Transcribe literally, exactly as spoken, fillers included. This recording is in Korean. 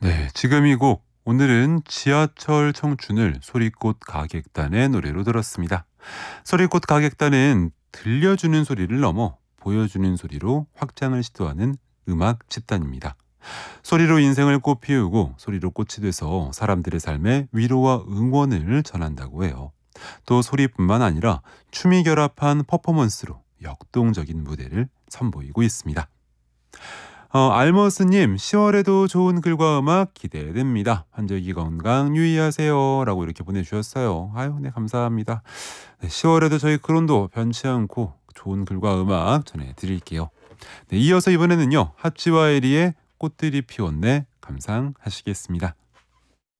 네, 지금 이 곡 오늘은 지하철 청춘을 소리꽃 가객단의 노래로 들었습니다. 소리꽃 가객단은 들려주는 소리를 넘어 보여주는 소리로 확장을 시도하는 음악 집단입니다. 소리로 인생을 꽃피우고 소리로 꽃이 돼서 사람들의 삶에 위로와 응원을 전한다고 해요. 또 소리뿐만 아니라 춤이 결합한 퍼포먼스로 역동적인 무대를 선보이고 있습니다. 어, 알머스님, 시월에도 좋은 글과 음악 기대됩니다. 환절기 건강 유의하세요. 라고 이렇게 보내주셨어요. 아유, 네, 감사합니다. 네, 시월에도 저희 크론도 변치 않고 좋은 글과 음악 전해드릴게요. 네, 이어서 이번에는요, 하치와 에리의 꽃들이 피웠네 감상하시겠습니다.